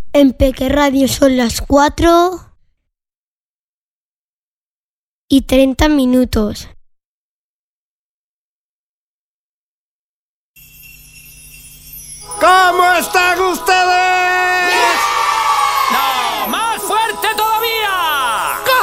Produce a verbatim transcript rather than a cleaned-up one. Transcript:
En Peque Radio son las cuatro y treinta minutos. ¿Cómo está